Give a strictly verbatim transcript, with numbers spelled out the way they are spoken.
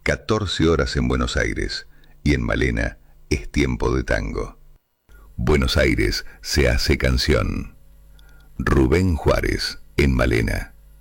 catorce horas en Buenos Aires y en Malena es tiempo de tango. Buenos Aires se hace canción. Rubén Juárez, en Malena.